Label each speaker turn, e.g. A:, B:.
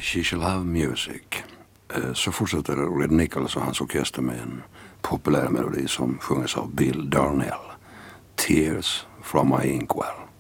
A: She Shall Have Music. Så fortsätter Red Nichols och hans orkester med en populär melodi som sjungs av Bill Darnell. Tears from My Inkwell.